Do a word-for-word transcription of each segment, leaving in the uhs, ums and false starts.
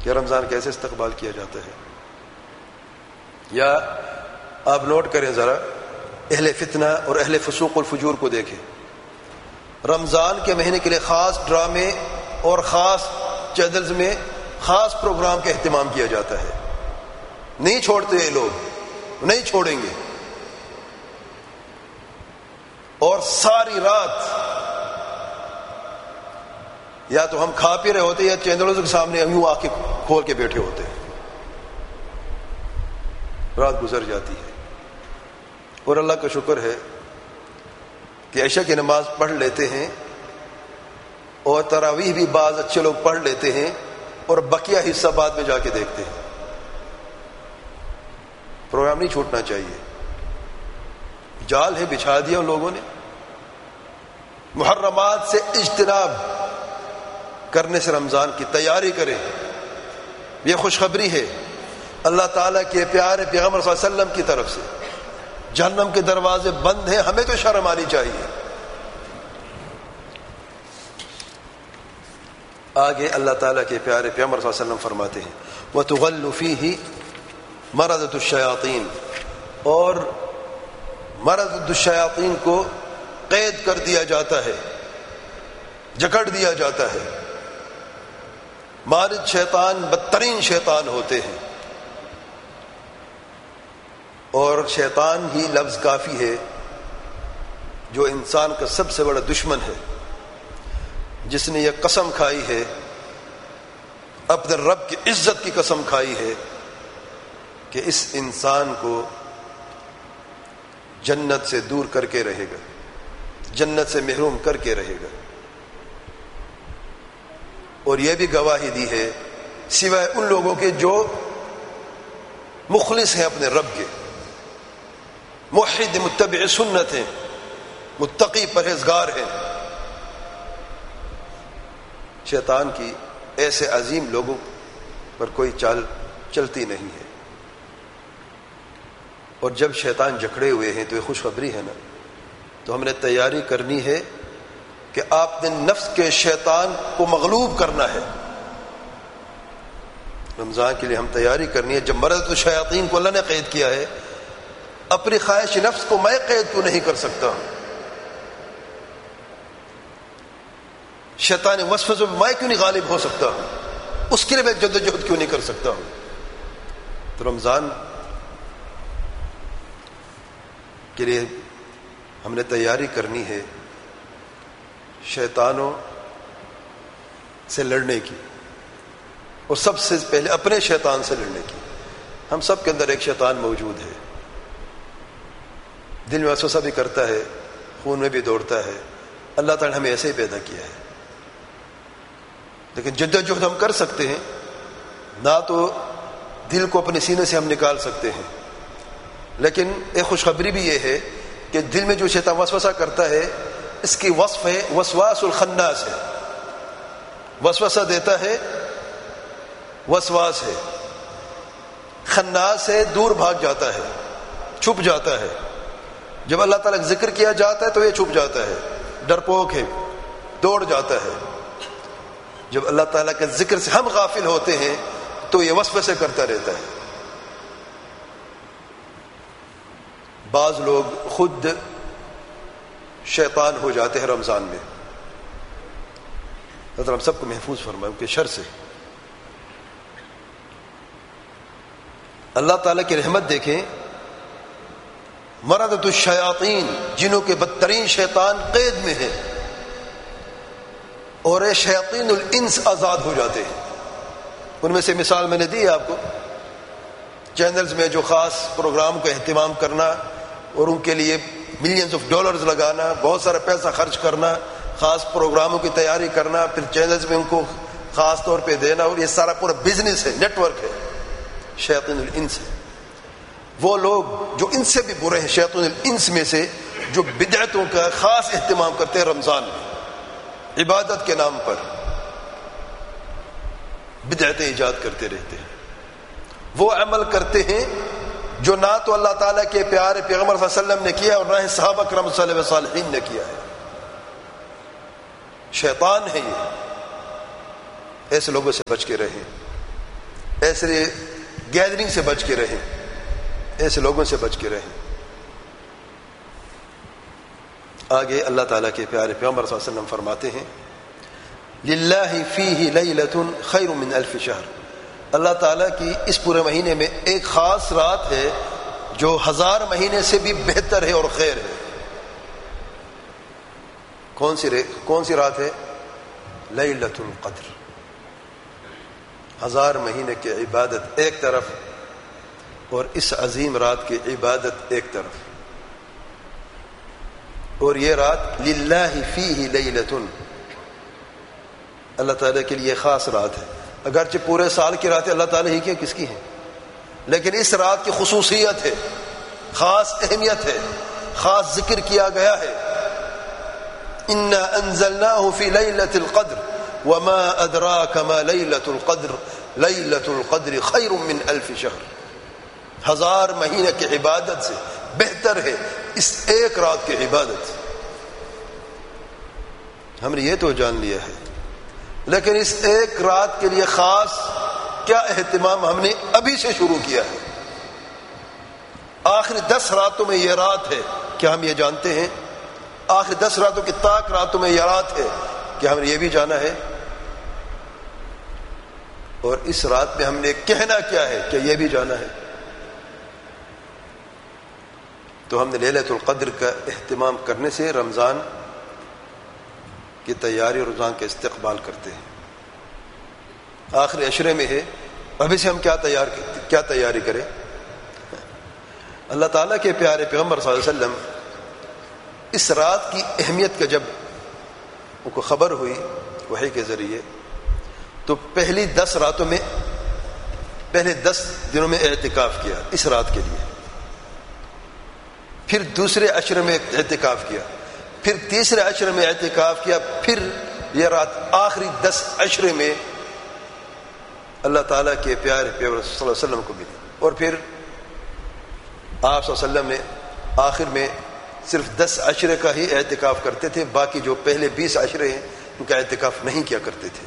کہ رمضان کیسے استقبال کیا جاتا ہے. یا آپ نوٹ کریں ذرا اہل فتنہ اور اہل فسوق الفجور کو دیکھیں. رمضان کے مہینے کے لیے خاص ڈرامے اور خاص چینلز میں خاص پروگرام کا اہتمام کیا جاتا ہے. نہیں چھوڑتے یہ لوگ, نہیں چھوڑیں گے. اور ساری رات یا تو ہم کھا پی رہے ہوتے یا چینلوں کے سامنے یوں آ کے کھول کے بیٹھے ہوتے ہیں. رات گزر جاتی ہے. اور اللہ کا شکر ہے کہ عشاء کی نماز پڑھ لیتے ہیں اور تراویح بھی بعض اچھے لوگ پڑھ لیتے ہیں اور بقیہ حصہ بعد میں جا کے دیکھتے ہیں. پروگرام نہیں چھوٹنا چاہیے. جال ہے بچھا دیا ان لوگوں نے. محرمات سے اجتناب کرنے سے رمضان کی تیاری کریں. یہ خوشخبری ہے اللہ تعالیٰ کے پیارے پیغمبر صلی اللہ علیہ وسلم کی طرف سے. جہنم کے دروازے بند ہیں, ہمیں تو شرم آنی چاہیے. آگے اللہ تعالیٰ کے پیارے پیغمبر صلی اللہ علیہ وسلم فرماتے ہیں وَتُغَلُّ فِيهِ مَرَدَةُ الشَّيَاطِينِ, اور مَرَدَةُ الشَّيَاطِينِ کو قید کر دیا جاتا ہے, جکڑ دیا جاتا ہے. مارد شیطان بدترین شیطان ہوتے ہیں, اور شیطان ہی لفظ کافی ہے جو انسان کا سب سے بڑا دشمن ہے, جس نے یہ قسم کھائی ہے, اپنے رب کی عزت کی قسم کھائی ہے کہ اس انسان کو جنت سے دور کر کے رہے گا, جنت سے محروم کر کے رہے گا. اور یہ بھی گواہی دی ہے سوائے ان لوگوں کے جو مخلص ہیں اپنے رب کے, موحد متبع سنت ہیں, متقی پرہیزگار ہیں. شیطان کی ایسے عظیم لوگوں پر کوئی چال چلتی نہیں ہے. اور جب شیطان جکڑے ہوئے ہیں تو یہ خوشخبری ہے نا, تو ہم نے تیاری کرنی ہے کہ آپ نے نفس کے شیطان کو مغلوب کرنا ہے. رمضان کے لیے ہم تیاری کرنی ہے. جب مرض الشیاطین کو اللہ نے قید کیا ہے, اپنی خواہش نفس کو میں قید کیوں نہیں کر سکتا ہوں؟ شیطان وسوسے میں کیوں نہیں غالب ہو سکتا ہوں؟ اس کے لیے میں جدوجہد کیوں نہیں کر سکتا ہوں؟ تو رمضان کے لیے ہم نے تیاری کرنی ہے شیطانوں سے لڑنے کی, اور سب سے پہلے اپنے شیطان سے لڑنے کی. ہم سب کے اندر ایک شیطان موجود ہے, دل میں وسوسہ بھی کرتا ہے, خون میں بھی دوڑتا ہے. اللہ تعالیٰ نے ہمیں ایسے ہی پیدا کیا ہے, لیکن جدوجہد ہم کر سکتے ہیں. نہ تو دل کو اپنے سینے سے ہم نکال سکتے ہیں, لیکن ایک خوشخبری بھی یہ ہے کہ دل میں جو شیطان وسوسہ کرتا ہے اس کی وصف ہے وسواس الخناس ہے. وسوسہ دیتا ہے, وسواس ہے. خناس ہے, دور بھاگ جاتا ہے, چھپ جاتا ہے. جب اللہ تعالیٰ کا ذکر کیا جاتا ہے تو یہ چھپ جاتا ہے, ڈرپوک ہے, دوڑ جاتا ہے. جب اللہ تعالیٰ کے ذکر سے ہم غافل ہوتے ہیں تو یہ وسوسے کرتا رہتا ہے. بعض لوگ خود شیطان ہو جاتے ہیں رمضان میں. حضرت ہم سب کو محفوظ فرمائے ان کے شر سے. اللہ تعالیٰ کی رحمت دیکھیں, مردۃ الشیاطین, جنوں کے بدترین شیطان قید میں ہیں, اور یہ شیاطین الانس آزاد ہو جاتے ہیں. ان میں سے مثال میں نے دی آپ کو. چینلز میں جو خاص پروگرام کا اہتمام کرنا اور ان کے لیے ملینز آف ڈالرز لگانا, بہت سارا پیسہ خرچ کرنا, خاص پروگراموں کی تیاری کرنا, پھر چینلز میں ان کو خاص طور پہ دینا, اور یہ سارا پورا بزنس ہے, نیٹ ورک ہے, شیاطین الانس ہے. وہ لوگ جو ان سے بھی برے ہیں شیاطین الانس میں سے, جو بدعتوں کا خاص اہتمام کرتے ہیں رمضان میں, عبادت کے نام پر بدعتیں ایجاد کرتے رہتے ہیں. وہ عمل کرتے ہیں جو نہ تو اللہ تعالیٰ کے پیارے پیغمبر صلی اللہ علیہ وسلم نے کیا اور نہ صحابہ کرام صلی اللہ علیہ وسلم نے کیا ہے. شیطان ہے یہ, ایسے لوگوں سے بچ کے رہیں. ایسے گیدرنگ سے بچ کے رہیں، ایسے لوگوں سے بچ کے رہیں۔ آگے اللہ تعالیٰ کے پیارے پیغمبر صلی اللہ علیہ وسلم فرماتے ہیں للہ فیہ لیلۃ خیر من الف شہر، اللہ تعالیٰ کی اس پورے مہینے میں ایک خاص رات ہے جو ہزار مہینے سے بھی بہتر ہے اور خیر ہے۔ کون سی کون سی رات ہے؟ لیلۃ القدر۔ ہزار مہینے کی عبادت ایک طرف اور اس عظیم رات کی عبادت ایک طرف، اور یہ رات للہ فیہ لیلۃ، اللہ تعالیٰ کے لیے خاص رات ہے۔ اگرچہ پورے سال کی راتیں اللہ تعالیٰ ہی کی کس کی ہیں، لیکن اس رات کی خصوصیت ہے، خاص اہمیت ہے، خاص ذکر کیا گیا ہے۔ انا انزلناہ فی لیلۃ القدر وما ادراک ما لیلۃ القدر لیلۃ القدر خیر من الف شہر۔ ہزار مہینے کی عبادت سے بہتر ہے اس ایک رات کی عبادت۔ ہم نے یہ تو جان لیا ہے، لیکن اس ایک رات کے لیے خاص کیا اہتمام ہم نے ابھی سے شروع کیا ہے۔ آخری دس راتوں میں یہ رات ہے، کیا ہم یہ جانتے ہیں؟ آخری دس راتوں کی طاق راتوں میں یہ رات ہے، کیا ہم نے یہ بھی جانا ہے؟ اور اس رات میں ہم نے کہنا کیا ہے کہ یہ بھی جانا ہے؟ تو ہم نے لیلۃ القدر کا اہتمام کرنے سے رمضان کی تیاری اور رمضان کا استقبال کرتے ہیں۔ آخری عشرے میں ہے، ابھی سے ہم کیا تیار کیا تیاری کریں؟ اللہ تعالیٰ کے پیارے پیغمبر صلی اللہ علیہ وسلم اس رات کی اہمیت کا جب ان کو خبر ہوئی وحی کے ذریعے، تو پہلی دس راتوں میں پہلے دس دنوں میں اعتکاف کیا اس رات کے لیے، پھر دوسرے عشرے میں اعتکاف کیا، پھر تیسرے عشرے میں اعتکاف کیا، پھر یہ رات آخری دس عشرے میں اللہ تعالیٰ کے پیارے پیغمبر صلی اللہ علیہ وسلم کو ملی، اور پھر آپ صلی اللہ علیہ وسلم نے آخر میں صرف دس عشرے کا ہی اعتکاف کرتے تھے، باقی جو پہلے بیس عشرے ہیں ان کا اعتکاف نہیں کیا کرتے تھے۔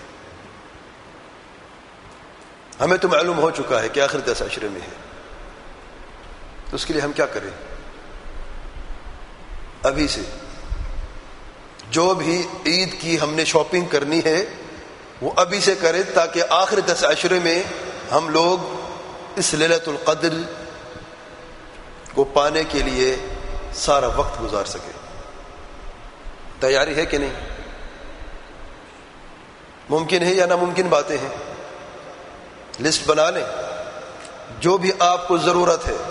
ہمیں تو معلوم ہو چکا ہے کہ آخر دس عشرے میں ہے، تو اس کے لیے ہم کیا کریں؟ ابھی سے جو بھی عید کی ہم نے شاپنگ کرنی ہے وہ ابھی سے کریں، تاکہ آخر دس عشرے میں ہم لوگ اس لیلۃ القدر کو پانے کے لیے سارا وقت گزار سکے۔ تیاری ہے کہ نہیں؟ ممکن ہے یا ناممکن باتیں ہیں؟ لسٹ بنا لیں، جو بھی آپ کو ضرورت ہے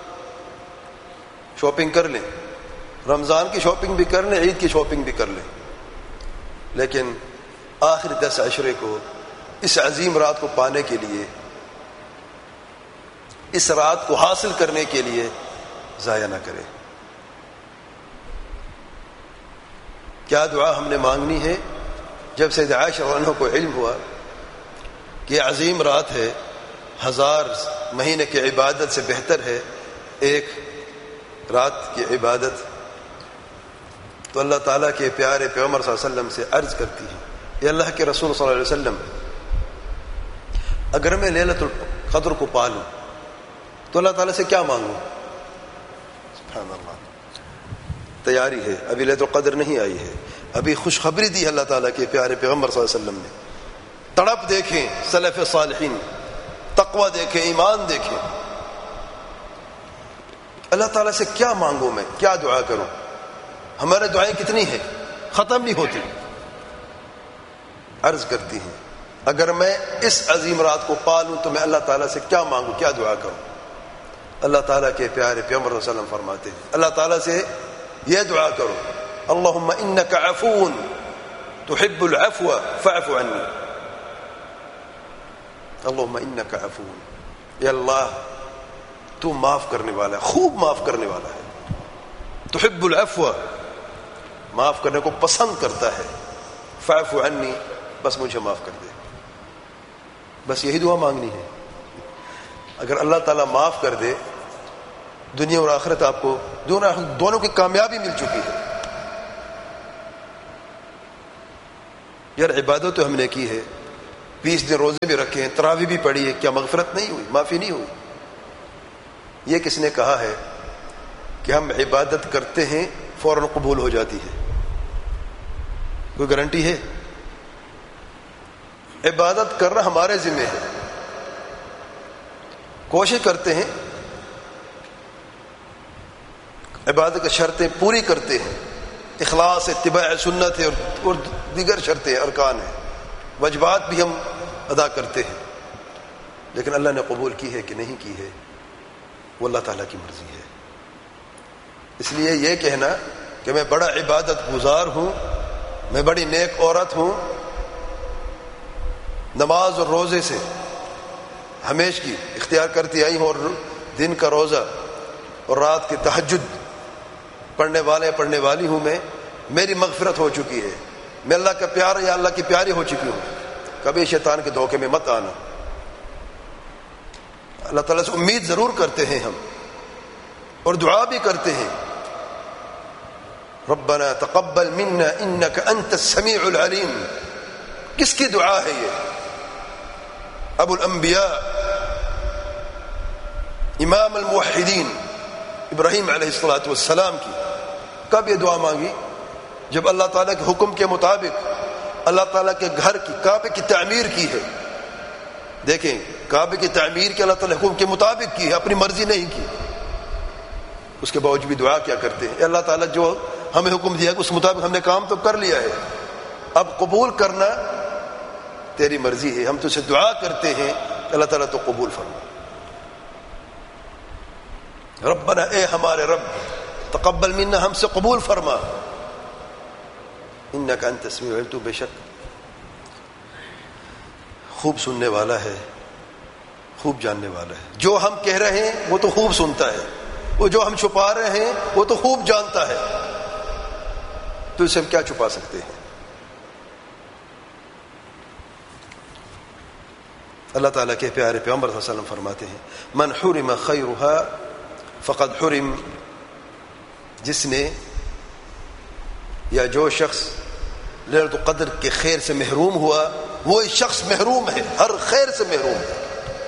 شاپنگ کر لیں، رمضان کی شاپنگ بھی کر لیں، عید کی شاپنگ بھی کر لیں، لیکن آخری دس عشرے کو اس عظیم رات کو پانے کے لیے، اس رات کو حاصل کرنے کے لیے ضائع نہ کریں۔ کیا دعا ہم نے مانگنی ہے؟ جب سید عائشہ رضی اللہ عنہا کو علم ہوا کہ یہ عظیم رات ہے، ہزار مہینے کی عبادت سے بہتر ہے ایک رات کی عبادت، تو اللہ تعالیٰ کے پیارے پیغمبر صلی اللہ علیہ وسلم سے عرض کرتی ہے، یا اللہ کے رسول صلی اللہ علیہ وسلم، اگر میں لیلۃ القدر کو پا لوں تو اللہ تعالیٰ سے کیا مانگوں؟ سبحان اللہ، تیاری ہے، ابھی لیلۃ القدر نہیں آئی ہے، ابھی خوشخبری دی ہے اللہ تعالیٰ کے پیارے پیغمبر صلی اللہ علیہ وسلم نے۔ تڑپ دیکھیں سلف صالحین، تقوی دیکھیں، ایمان دیکھیں، اللہ تعالیٰ سے کیا مانگوں میں، کیا دعا کروں؟ ہمارے دعائیں کتنی ہیں، ختم نہیں ہوتی۔ عرض کرتی ہیں اگر میں اس عظیم رات کو پا لوں تو میں اللہ تعالیٰ سے کیا مانگوں، کیا دعا کروں؟ اللہ تعالیٰ کے پیارے پیغمبر صلی اللہ علیہ وسلم فرماتے ہیں اللہ تعالیٰ سے یہ دعا کرو، اللہم انک عفو تحب العفو فاعف عنی، اللہم انک عفو، یا اللہ تو معاف کرنے والا ہے، خوب معاف کرنے والا ہے، تحب العفو، معاف کرنے کو پسند کرتا ہے، فاعف عنی، بس مجھے معاف کر دے۔ بس یہی دعا مانگنی ہے۔ اگر اللہ تعالیٰ معاف کر دے، دنیا اور آخرت آپ کو دونوں دونوں کی کامیابی مل چکی ہے۔ یار عبادت تو ہم نے کی ہے، بیس دن روزے بھی رکھے ہیں, تراویح بھی پڑھی ہے, کیا مغفرت نہیں ہوئی, معافی نہیں ہوئی؟ یہ کس نے کہا ہے کہ ہم عبادت کرتے ہیں فوراً قبول ہو جاتی ہے؟ کوئی گارنٹی ہے؟ عبادت کرنا ہمارے ذمہ ہے, کوشش کرتے ہیں, عبادت کی شرطیں پوری کرتے ہیں, اخلاص, اتباع سنت ہے اور دیگر شرطیں ارکان ہیں, واجبات بھی ہم ادا کرتے ہیں, لیکن اللہ نے قبول کی ہے کہ نہیں کی ہے وہ اللہ تعالیٰ کی مرضی ہے. اس لیے یہ کہنا کہ میں بڑا عبادت گزار ہوں, میں بڑی نیک عورت ہوں, نماز اور روزے سے ہمیشہ کی اختیار کرتی آئی ہوں, اور دن کا روزہ اور رات کے تہجد پڑھنے والے پڑھنے والی ہوں, میں میری مغفرت ہو چکی ہے, میں اللہ کا پیارا یا اللہ کی پیاری ہو چکی ہوں, کبھی شیطان کے دھوکے میں مت آنا. اللہ تعالیٰ سے امید ضرور کرتے ہیں ہم, اور دعا بھی کرتے ہیں, ربنا تقبل منا انك انت السميع العليم. کس کی دعا ہے یہ؟ ابو الانبیاء امام الموحدین ابراہیم علیہ الصلوۃ والسلام کی. کب یہ دعا مانگی؟ جب اللہ تعالیٰ کے حکم کے مطابق اللہ تعالیٰ کے گھر کی, کعبے کی تعمیر کی ہے. دیکھیں, کعبے کی تعمیر کے اللہ تعالیٰ حکم کے مطابق کی ہے, اپنی مرضی نہیں کی. اس کے باوجود بھی دعا کیا کرتے ہیں, اللہ تعالیٰ جو ہمیں حکم دیا اس مطابق ہم نے کام تو کر لیا ہے, اب قبول کرنا تیری مرضی ہے. ہم تو سے دعا کرتے ہیں اللہ تعالیٰ تو قبول فرما. ربنا, اے ہمارے رب, تقبل منا, ہم سے قبول فرما, انک انت السمیع العلیم, تو بے شک خوب سننے والا ہے, خوب جاننے والا ہے. جو ہم کہہ رہے ہیں وہ تو خوب سنتا ہے, وہ جو ہم چھپا رہے ہیں وہ تو خوب جانتا ہے, تو اسے ہم کیا چھپا سکتے ہیں؟ اللہ تعالیٰ کے پیارے پیغمبر صلی اللہ علیہ وسلم فرماتے ہیں, من حرم خیرها فقد حرم, جس نے یا جو شخص لیلۃ القدر کے خیر سے محروم ہوا وہ شخص محروم ہے, ہر خیر سے محروم ہے.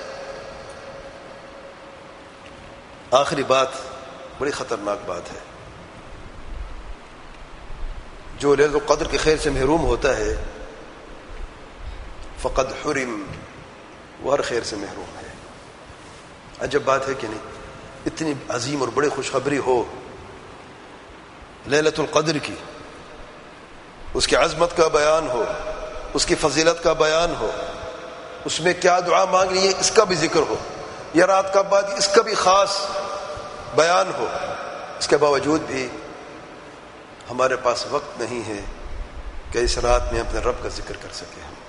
آخری بات بڑی خطرناک بات ہے, جو لیلۃ القدر کے خیر سے محروم ہوتا ہے فقد حرم, وہ ہر خیر سے محروم ہے. عجب بات ہے کہ نہیں؟ اتنی عظیم اور بڑی خوشخبری ہو لیلۃ القدر کی, اس کی عظمت کا بیان ہو, اس کی فضیلت کا بیان ہو, اس میں کیا دعا مانگنی ہے اس کا بھی ذکر ہو, یا رات کا بعد اس کا بھی خاص بیان ہو. اس کے باوجود بھی ہمارے پاس وقت نہیں ہے کہ اس رات میں اپنے رب کا ذکر کر سکیں. ہم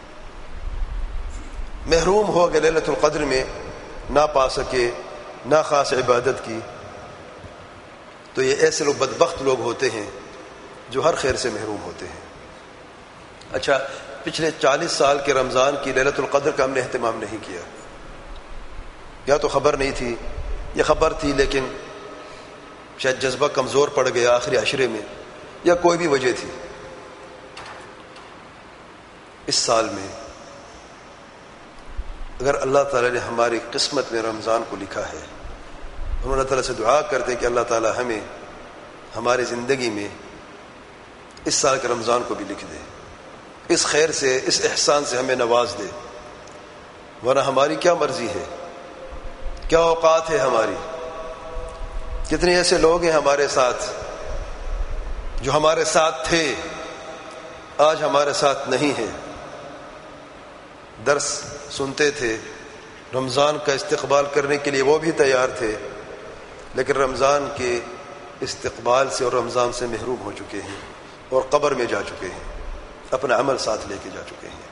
محروم ہو گئے لیلۃ القدر میں, نہ پا سکے, نہ خاص عبادت کی, تو یہ ایسے لوگ بدبخت لوگ ہوتے ہیں جو ہر خیر سے محروم ہوتے ہیں. اچھا, پچھلے چالیس سال کے رمضان کی لیلۃ القدر کا ہم نے اہتمام نہیں کیا, یا تو خبر نہیں تھی, یا خبر تھی لیکن شاید جذبہ کمزور پڑ گیا آخری عشرے میں, یا کوئی بھی وجہ تھی. اس سال میں اگر اللہ تعالیٰ نے ہماری قسمت میں رمضان کو لکھا ہے, ہم اللہ تعالیٰ سے دعا کرتے ہیں کہ اللہ تعالیٰ ہمیں ہماری زندگی میں اس سال کے رمضان کو بھی لکھ دے, اس خیر سے, اس احسان سے ہمیں نواز دے. ورنہ ہماری کیا مرضی ہے, کیا اوقات ہے ہماری. کتنے ایسے لوگ ہیں ہمارے ساتھ جو ہمارے ساتھ تھے, آج ہمارے ساتھ نہیں ہیں. درس سنتے تھے, رمضان کا استقبال کرنے کے لیے وہ بھی تیار تھے, لیکن رمضان کے استقبال سے اور رمضان سے محروم ہو چکے ہیں, اور قبر میں جا چکے ہیں, اپنا عمل ساتھ لے کے جا چکے ہیں.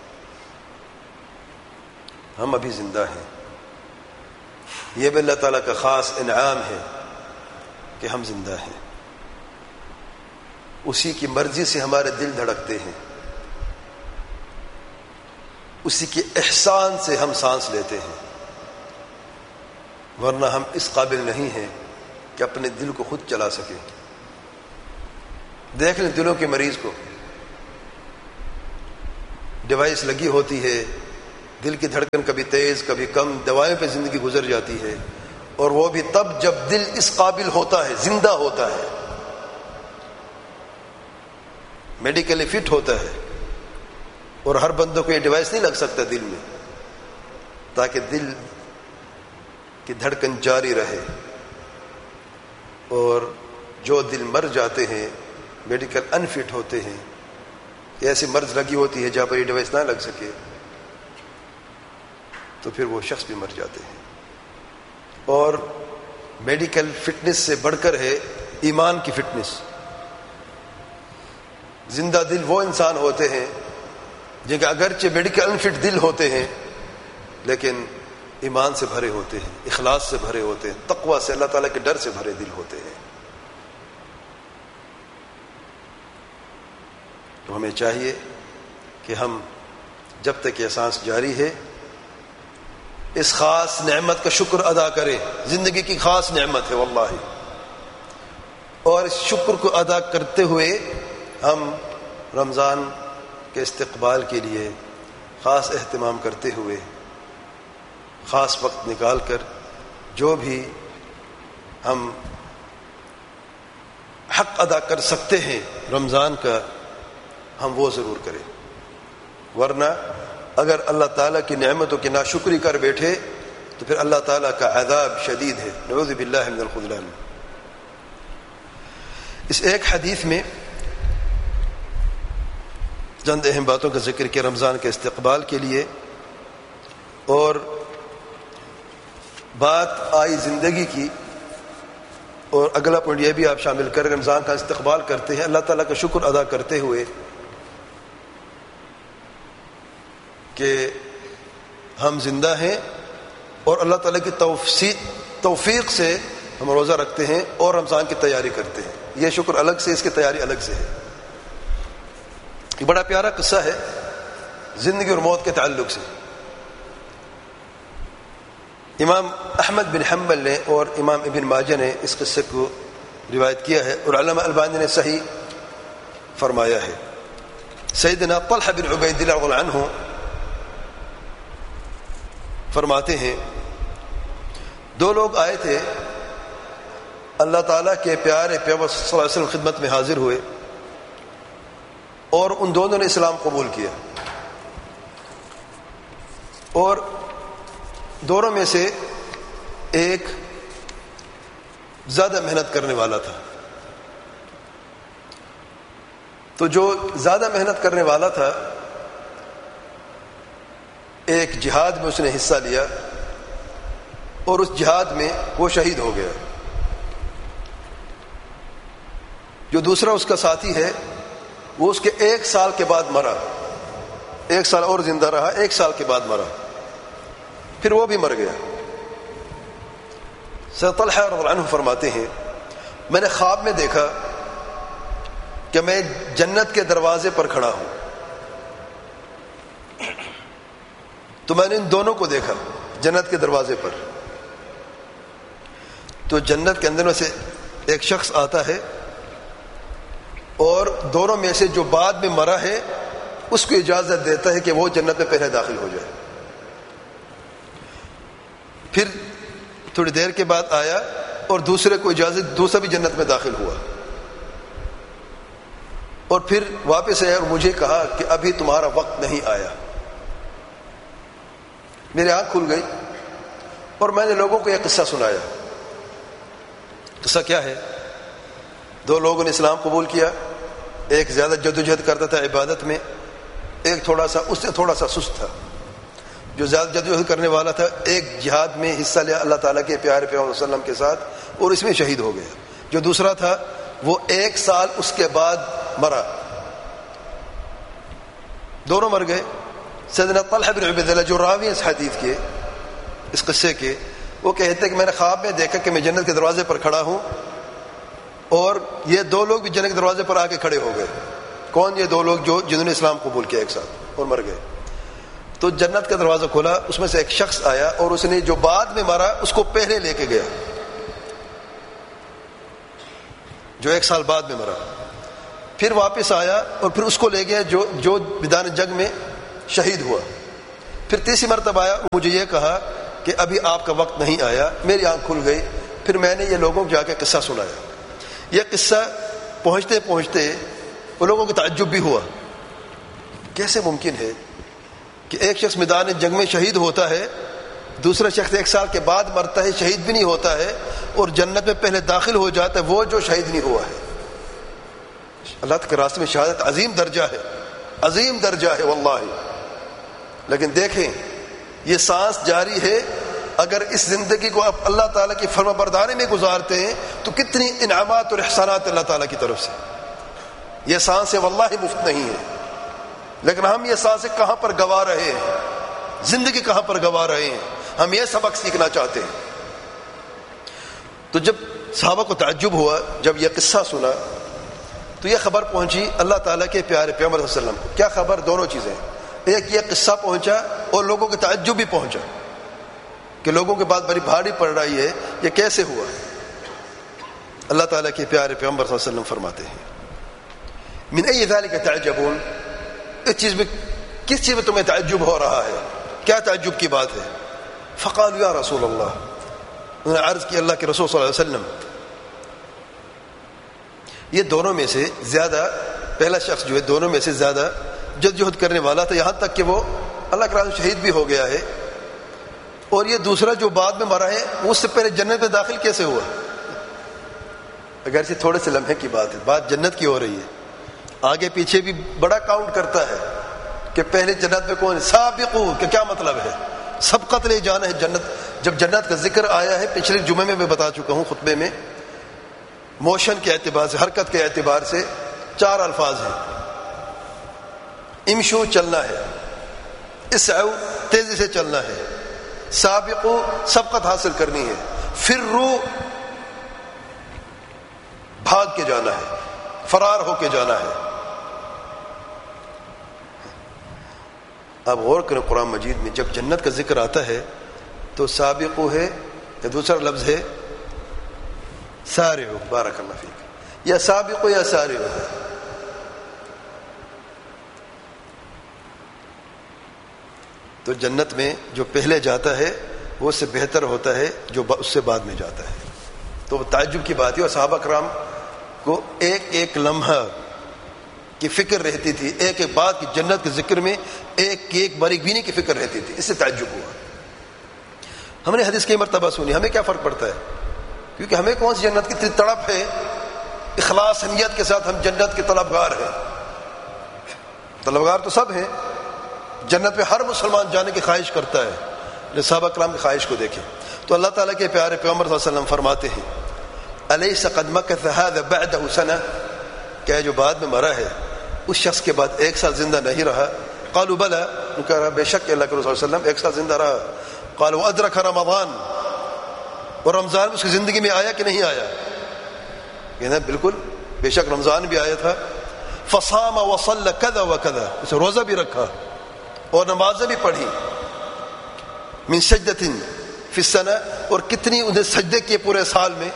ہم ابھی زندہ ہیں, یہ بھی اللہ تعالیٰ کا خاص انعام ہے کہ ہم زندہ ہیں. اسی کی مرضی سے ہمارے دل دھڑکتے ہیں, اسی کے احسان سے ہم سانس لیتے ہیں. ورنہ ہم اس قابل نہیں ہیں کہ اپنے دل کو خود چلا سکیں. دیکھ لیں دلوں کے مریض کو, ڈیوائس لگی ہوتی ہے, دل کی دھڑکن کبھی تیز کبھی کم، دوائیں پہ زندگی گزر جاتی ہے، اور وہ بھی تب جب دل اس قابل ہوتا ہے، زندہ ہوتا ہے، میڈیکلی فٹ ہوتا ہے. اور ہر بندوں کو یہ ڈیوائس نہیں لگ سکتا دل میں، تاکہ دل کی دھڑکن جاری رہے. اور جو دل مر جاتے ہیں، میڈیکل انفٹ ہوتے ہیں، ایسی مرض لگی ہوتی ہے جہاں پر یہ ڈیوائس نہ لگ سکے، تو پھر وہ شخص بھی مر جاتے ہیں. اور میڈیکل فٹنس سے بڑھ کر ہے ایمان کی فٹنس. زندہ دل وہ انسان ہوتے ہیں جن کے اگرچہ میڈیکل انفٹ دل ہوتے ہیں لیکن ایمان سے بھرے ہوتے ہیں، اخلاص سے بھرے ہوتے ہیں، تقوی سے، اللہ تعالیٰ کے ڈر سے بھرے دل ہوتے ہیں. تو ہمیں چاہیے کہ ہم جب تک یہ سانس جاری ہے اس خاص نعمت کا شکر ادا کریں. زندگی کی خاص نعمت ہے واللہ، اور اس شکر کو ادا کرتے ہوئے ہم رمضان کے استقبال کے لیے خاص اہتمام کرتے ہوئے خاص وقت نکال کر جو بھی ہم حق ادا کر سکتے ہیں رمضان کا، ہم وہ ضرور کریں. ورنہ اگر اللہ تعالیٰ کی نعمتوں کی ناشکری کر بیٹھے تو پھر اللہ تعالیٰ کا عذاب شدید ہے، نعوذ باللہ من الخذلان. اس ایک حدیث میں چند اہم باتوں کا ذکر کیا رمضان کے استقبال کے لیے، اور بات آئی زندگی کی. اور اگلا پوائنٹ یہ بھی آپ شامل کر رمضان کا استقبال کرتے ہیں اللہ تعالیٰ کا شکر ادا کرتے ہوئے کہ ہم زندہ ہیں، اور اللہ تعالیٰ کی توفیق توفیق سے ہم روزہ رکھتے ہیں اور رمضان کی تیاری کرتے ہیں. یہ شکر الگ سے، اس کی تیاری الگ سے ہے. یہ بڑا پیارا قصہ ہے زندگی اور موت کے تعلق سے. امام احمد بن حنبل نے اور امام ابن ماجہ نے اس قصے کو روایت کیا ہے، اور علامہ البانی نے صحیح فرمایا ہے. سیدنا طلحہ بن عبید اللہ رضی اللہ عنہ فرماتے ہیں دو لوگ آئے تھے، اللہ تعالیٰ کے پیارے پیغمبر صلی اللہ علیہ وسلم خدمت میں حاضر ہوئے، اور ان دونوں نے اسلام قبول کیا. اور دونوں میں سے ایک زیادہ محنت کرنے والا تھا. تو جو زیادہ محنت کرنے والا تھا ایک جہاد میں اس نے حصہ لیا، اور اس جہاد میں وہ شہید ہو گیا. جو دوسرا اس کا ساتھی ہے وہ اس کے ایک سال کے بعد مرا، ایک سال اور زندہ رہا، ایک سال کے بعد مرا، پھر وہ بھی مر گیا. سیدنا طلحہ رضی اللہ عنہ فرماتے ہیں میں نے خواب میں دیکھا کہ میں جنت کے دروازے پر کھڑا ہوں، تو میں نے ان دونوں کو دیکھا جنت کے دروازے پر. تو جنت کے اندر میں سے ایک شخص آتا ہے اور دونوں میں سے جو بعد میں مرا ہے اس کو اجازت دیتا ہے کہ وہ جنت میں پہلے داخل ہو جائے. پھر تھوڑی دیر کے بعد آیا اور دوسرے کو اجازت، دوسرا بھی جنت میں داخل ہوا، اور پھر واپس آیا اور مجھے کہا کہ ابھی تمہارا وقت نہیں آیا. میری آنکھ کھل گئی اور میں نے لوگوں کو یہ قصہ سنایا. قصہ کیا ہے؟ دو لوگوں نے اسلام قبول کیا، ایک زیادہ جدوجہد کرتا تھا عبادت میں، ایک تھوڑا سا اس سے تھوڑا سا سست تھا. جو زیادہ جدوجہد کرنے والا تھا ایک جہاد میں حصہ لیا اللہ تعالیٰ کے پیارے پیغمبر صلی اللہ علیہ وسلم کے ساتھ اور اس میں شہید ہو گیا. جو دوسرا تھا وہ ایک سال اس کے بعد مرا، دونوں مر گئے. سیدنا طلحہ بن عبید اللہ جو راوی اس حدیث کے، اس قصے کے، وہ کہتے ہیں کہ میں نے خواب میں دیکھا کہ میں جنت کے دروازے پر کھڑا ہوں اور یہ دو لوگ بھی جنت کے دروازے پر آ کے کھڑے ہو گئے. کون؟ یہ دو لوگ جو جنہوں نے اسلام قبول کیا ایک ساتھ اور مر گئے. تو جنت کا دروازہ کھولا، اس میں سے ایک شخص آیا اور اس نے جو بعد میں مرا اس کو پہلے لے کے گیا، جو ایک سال بعد میں مرا. پھر واپس آیا اور پھر اس کو لے گیا جو جو میدان جنگ میں شہید ہوا. پھر تیسری مرتبہ آیا, مجھے یہ کہا کہ ابھی آپ کا وقت نہیں آیا. میری آنکھ کھل گئی. پھر میں نے یہ لوگوں کو جا کے قصہ سنایا. یہ قصہ پہنچتے پہنچتے ان لوگوں کو تعجب بھی ہوا, کیسے ممکن ہے کہ ایک شخص میدان جنگ میں شہید ہوتا ہے, دوسرا شخص ایک سال کے بعد مرتا ہے, شہید بھی نہیں ہوتا ہے, اور جنت میں پہلے داخل ہو جاتا ہے وہ جو شہید نہیں ہوا ہے. اللہ کے راستے میں شہادت عظیم درجہ ہے, عظیم درجہ ہے واللہ. لیکن دیکھیں یہ سانس جاری ہے, اگر اس زندگی کو آپ اللہ تعالیٰ کی فرما برداری میں گزارتے ہیں تو کتنی انعامات اور احسانات اللہ تعالیٰ کی طرف سے. یہ سانسیں واللہ مفت نہیں ہے, لیکن ہم یہ سانسیں کہاں پر گوا رہے ہیں, زندگی کہاں پر گوا رہے ہیں. ہم یہ سبق سیکھنا چاہتے ہیں. تو جب صحابہ کو تعجب ہوا, جب یہ قصہ سنا تو یہ خبر پہنچی اللہ تعالیٰ کے پیارے پیغمبر صلی اللہ علیہ وسلم کو. کیا خبر؟ دونوں چیزیں, ایک یہ قصہ پہنچا اور لوگوں کے تعجب بھی پہنچا کہ لوگوں کے بعد بڑی بھاری پڑ رہی ہے, یہ کیسے ہوا. اللہ تعالیٰ کے پیارے پیغمبر صلی اللہ علیہ وسلم فرماتے ہیں من ای ذالک تعجبون, اس چیز میں کس چیز میں تمہیں تعجب ہو رہا ہے, کیا تعجب کی بات ہے. فقالوا یا رسول اللہ, انہوں نے عرض کی اللہ کے رسول صلی اللہ علیہ وسلم. یہ دونوں میں سے زیادہ, پہلا شخص جو ہے دونوں میں سے زیادہ جدوجہد کرنے والا تھا, یہاں تک کہ وہ اللہ کے راستے میں شہید بھی ہو گیا ہے. اور یہ دوسرا جو بعد میں مرا ہے وہ اس سے پہلے جنت میں داخل کیسے ہوا. اگرچہ تھوڑے سے لمحے کی بات ہے, بات جنت کی ہو رہی ہے, آگے پیچھے بھی بڑا کاؤنٹ کرتا ہے کہ پہلے جنت میں کون ہے. سابقو کہ کیا مطلب ہے, سبقت لے جانا ہے جنت. جب جنت کا ذکر آیا ہے, پچھلے جمعے میں میں بتا چکا ہوں خطبے میں, موشن کے اعتبار سے, حرکت کے اعتبار سے چار الفاظ ہیں. امشو چلنا ہے, اسعو تیزی سے چلنا ہے, سابقو سبقت حاصل کرنی ہے, فرو بھاگ کے جانا ہے, فرار ہو کے جانا ہے. آپ غور کریں قرآن مجید میں جب جنت کا ذکر آتا ہے تو سابقو ہے یا دوسرا لفظ ہے سارعو, بارک اللہ فیک, یا سابقو یا سارعو ہے. تو جنت میں جو پہلے جاتا ہے وہ اس سے بہتر ہوتا ہے جو اس سے بعد میں جاتا ہے. تو تعجب کی بات ہے, اور صحابہ کرام کو ایک ایک لمحہ کی فکر رہتی تھی, ایک ایک بات کی جنت کے ذکر میں ایک ایک باریک بینی کی فکر رہتی تھی. اس سے تعجب ہوا. ہم نے حدیث کئی مرتبہ سنی, ہمیں کیا فرق پڑتا ہے, کیونکہ ہمیں کون سی جنت کی تڑپ ہے. اخلاص نیت کے ساتھ ہم جنت کے طلبگار ہیں. طلبگار تو سب ہیں, جنت میں ہر مسلمان جانے کی خواہش کرتا ہے. صحابہ کرام کی خواہش کو دیکھیں تو اللہ تعالیٰ کے پیارے پیغمبر صلی اللہ علیہ وسلم فرماتے ہیں الیس قد مکث هذا بعده سنہ, کیا جو بعد میں مرا ہے اس شخص کے بعد ایک سال زندہ نہیں رہا. قالوا بلا, ان کا بے شک اللہ کے رسول صلی اللہ علیہ وسلم ایک سال زندہ رہا. قالوا ادرک رمضان, اور رمضان اس کی زندگی میں آیا کہ نہیں آیا, کہنا بالکل بے شک رمضان بھی آیا تھا. فصام وصلى كذا وكذا, اسے روزہ بھی رکھا اور نمازیں بھی پڑھی. من سجدۃ فی السنہ, اور کتنی انہیں سجدے کیے پورے سال میں.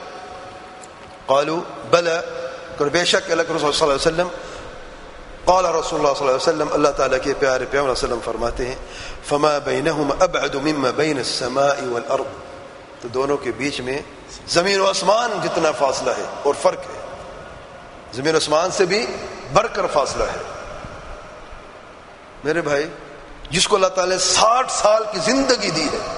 قالوا بلا, اور بے شک اللہ کے رسول صلی اللہ علیہ وسلم. قال رسول اللہ صلی اللہ علیہ وسلم, اللہ تعالیٰ کے پیارے پیغمبر صلی اللہ علیہ وسلم فرماتے ہیں فما بینہما ابعد مما بین السماء والارض, تو دونوں کے بیچ میں زمین و آسمان جتنا فاصلہ ہے اور فرق ہے. زمین و آسمان سے بھی بڑھ کر فاصلہ ہے. میرے بھائی, جس کو اللہ تعالیٰ نے ساٹھ سال کی زندگی دی ہے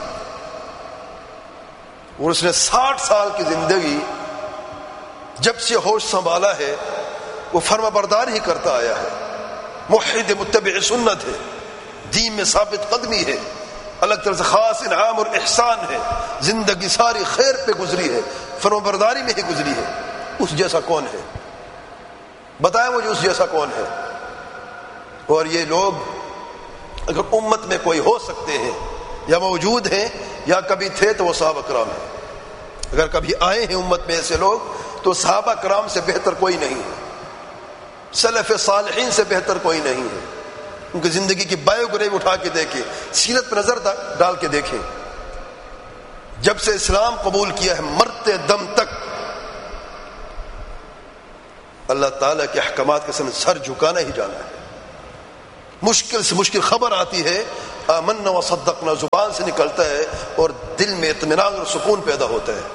اور اس نے ساٹھ سال کی زندگی جب سے ہوش سنبھالا ہے وہ فرما بردار ہی کرتا آیا ہے. موحد متبع سنت ہے, دین میں ثابت قدمی ہے, الگ طرح سے خاص انعام اور احسان ہے, زندگی ساری خیر پہ گزری ہے, فرما برداری میں ہی گزری ہے. اس جیسا کون ہے, بتائیں مجھے اس جیسا کون ہے. اور یہ لوگ اگر امت میں کوئی ہو سکتے ہیں یا موجود ہیں یا کبھی تھے تو وہ صحابہ کرام ہیں. اگر کبھی آئے ہیں امت میں ایسے لوگ تو صحابہ کرام سے بہتر کوئی نہیں ہے, سلف صالحین سے بہتر کوئی نہیں ہے. ان کی زندگی کی بایوگرافی اٹھا کے دیکھیں, سیرت پر نظر ڈال کے دیکھیں. جب سے اسلام قبول کیا ہے مرتے دم تک اللہ تعالیٰ کے احکامات کے سامنے سر جھکانا ہی جانا ہے. مشکل سے مشکل خبر آتی ہے آمنا وصدقنا زبان سے نکلتا ہے اور دل میں اطمینان اور سکون پیدا ہوتا ہے.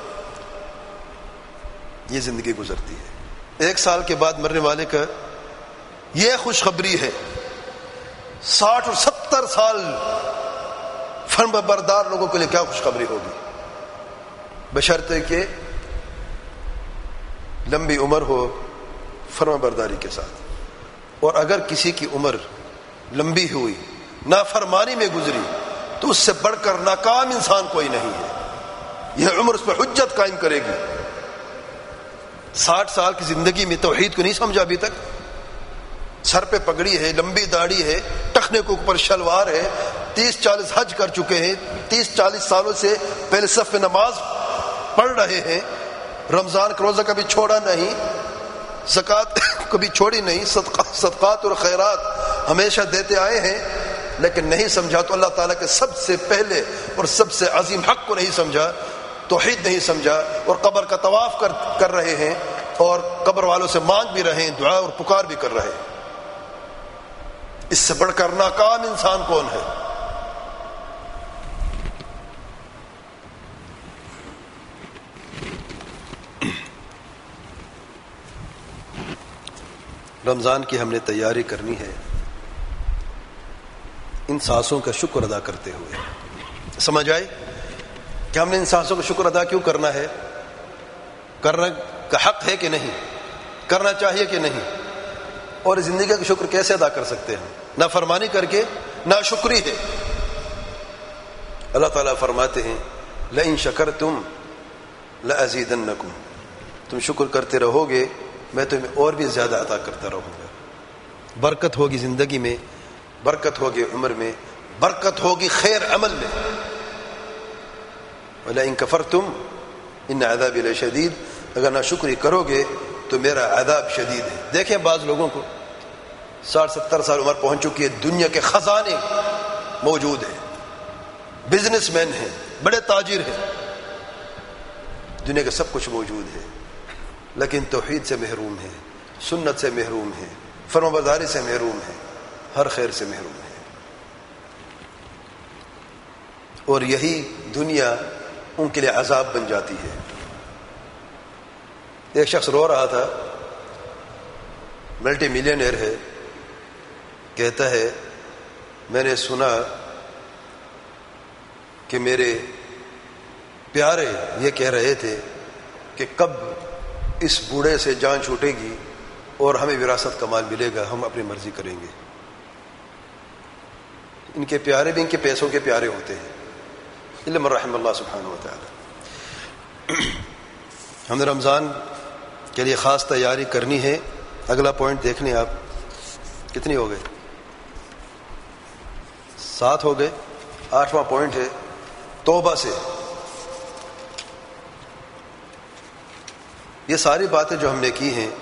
یہ زندگی گزرتی ہے. ایک سال کے بعد مرنے والے کا یہ خوشخبری ہے. ساٹھ اور ستر سال فرما بردار لوگوں کے لیے کیا خوشخبری ہوگی، بشرطے کہ لمبی عمر ہو فرما برداری کے ساتھ. اور اگر کسی کی عمر لمبی ہوئی نافرمانی میں گزری تو اس سے بڑھ کر ناکام انسان کوئی نہیں ہے. یہ عمر اس پہ حجت قائم کرے گی. ساٹھ سال کی زندگی میں توحید کو نہیں سمجھا ابھی تک، سر پہ پگڑی ہے، لمبی داڑھی ہے، ٹخنے کے اوپر شلوار ہے، تیس چالیس حج کر چکے ہیں، تیس چالیس سالوں سے پہلے صف میں نماز پڑھ رہے ہیں، رمضان کا روزہ کبھی چھوڑا نہیں، زکوٰۃ کبھی چھوڑی نہیں، صدقات اور خیرات ہمیشہ دیتے آئے ہیں، لیکن نہیں سمجھا تو اللہ تعالیٰ کے سب سے پہلے اور سب سے عظیم حق کو نہیں سمجھا، توحید نہیں سمجھا، اور قبر کا طواف کر کر رہے ہیں اور قبر والوں سے مانگ بھی رہے ہیں، دعا اور پکار بھی کر رہے ہیں. اس سے بڑھ کر ناکام انسان کون ہے؟ رمضان کی ہم نے تیاری کرنی ہے ان سانسوں کا شکر ادا کرتے ہوئے. سمجھ آئے کہ ہم نے ان سانسوں کا شکر ادا کیوں کرنا ہے؟ کرنا کا حق ہے کہ نہیں؟ کرنا چاہیے کہ نہیں؟ اور زندگی کا شکر کیسے ادا کر سکتے ہیں؟ نہ فرمانی کر کے، نہ شکری ہے. اللہ تعالیٰ فرماتے ہیں لئن شکرتم لأزیدنکم، تم شکر کرتے رہو گے میں تمہیں اور بھی زیادہ عطا کرتا رہوں گا. برکت ہوگی زندگی میں، برکت ہوگی عمر میں، برکت ہوگی خیر عمل میں. وَلَئِن كَفَرْتُمْ إِنَّ عَذَابِي لَشَدِيدٌ، اگر نہ شکری کرو گے تو میرا عذاب شدید ہے. دیکھیں بعض لوگوں کو ساٹھ ستر سال عمر پہنچ چکی ہے، دنیا کے خزانے موجود ہیں، بزنس مین ہیں، بڑے تاجر ہیں، دنیا کا سب کچھ موجود ہے، لیکن توحید سے محروم ہے، سنت سے محروم ہے، فرمانبرداری سے محروم ہے، ہر خیر سے محروم ہے. اور یہی دنیا ان کے لیے عذاب بن جاتی ہے. ایک شخص رو رہا تھا، ملٹی ملینئر ہے، کہتا ہے میں نے سنا کہ میرے پیارے یہ کہہ رہے تھے کہ کب اس بوڑھے سے جان چھوٹے گی اور ہمیں وراثت کا مال ملے گا، ہم اپنی مرضی کریں گے. ان کے پیارے بھی ان کے پیسوں کے پیارے ہوتے ہیں، الا من رحم اللہ سبحانہ و تعالی. ہم نے رمضان کے لیے خاص تیاری کرنی ہے. اگلا پوائنٹ دیکھ لیں آپ، کتنی ہو گئے؟ سات ہو گئے. آٹھواں پوائنٹ ہے توبہ سے. یہ ساری باتیں جو ہم نے کی ہیں،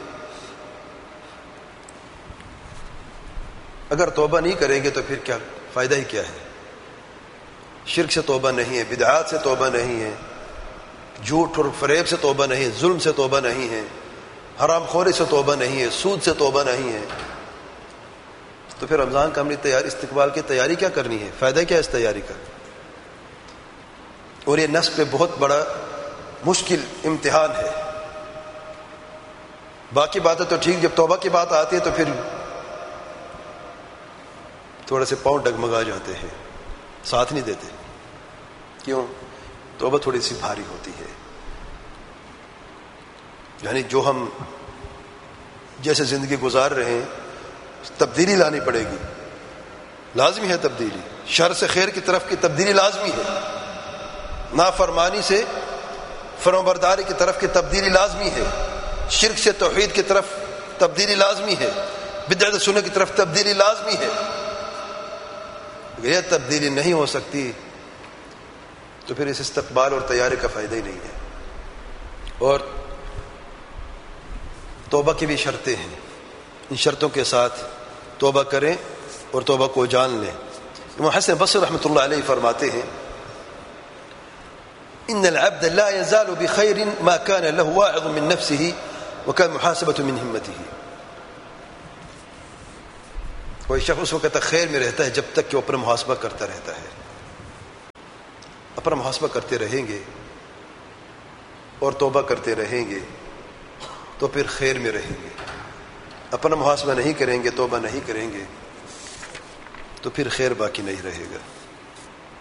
اگر توبہ نہیں کریں گے تو پھر کیا فائدہ ہی کیا ہے؟ شرک سے توبہ نہیں ہے، بدعات سے توبہ نہیں ہے، جھوٹ اور فریب سے توبہ نہیں ہے، ظلم سے توبہ نہیں ہے، حرام خوری سے توبہ نہیں ہے، سود سے توبہ نہیں ہے، تو پھر رمضان کا ہم نے تیاری استقبال کی تیاری کیا کرنی ہے؟ فائدہ کیا اس تیاری کا؟ اور یہ نفس پہ بہت بڑا مشکل امتحان ہے. باقی باتیں تو ٹھیک، جب توبہ کی بات آتی ہے تو پھر تھوڑے سے پاؤں ڈگمگا جاتے ہیں، ساتھ نہیں دیتے. کیوں؟ توبہ تھوڑی سی بھاری ہوتی ہے. یعنی جو ہم جیسے زندگی گزار رہے ہیں تبدیلی لانی پڑے گی، لازمی ہے تبدیلی. شر سے خیر کی طرف کی تبدیلی لازمی ہے، نافرمانی سے فرمانبرداری کی طرف کی تبدیلی لازمی ہے، شرک سے توحید کی طرف تبدیلی لازمی ہے، بدعت سنت کی طرف تبدیلی لازمی ہے. اگر یہ تبدیلی نہیں ہو سکتی تو پھر اس استقبال اور تیاری کا فائدہ ہی نہیں ہے. اور توبہ کی بھی شرطیں ہیں، ان شرطوں کے ساتھ توبہ کریں اور توبہ کو جان لیں. امام حسن بصری رحمۃ اللہ علیہ فرماتے ہیں ان العبد لا يزال بخير ما كان له واعظ من نفسه وكان محاسبة من همته. کوئی شخص اس وقت تک خیر میں رہتا ہے جب تک کہ وہ اپنا محاسبہ کرتا رہتا ہے. اپنا محاسبہ کرتے رہیں گے اور توبہ کرتے رہیں گے تو پھر خیر میں رہیں گے. اپنا محاسبہ نہیں کریں گے، توبہ نہیں کریں گے تو پھر خیر باقی نہیں رہے گا.